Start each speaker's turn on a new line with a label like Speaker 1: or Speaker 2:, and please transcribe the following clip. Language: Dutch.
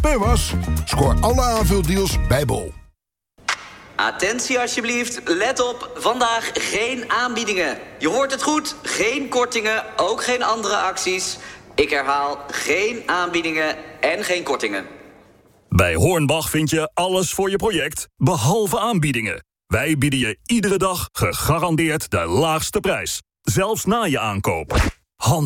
Speaker 1: was, scoor alle aanvuldeals bij Bol.
Speaker 2: Attentie alsjeblieft, let op, vandaag geen aanbiedingen. Je hoort het goed, geen kortingen, ook geen andere acties. Ik herhaal, geen aanbiedingen en geen kortingen.
Speaker 3: Bij Hornbach vind je alles voor je project, behalve aanbiedingen. Wij bieden je iedere dag gegarandeerd de laagste prijs. Zelfs na je aankoop.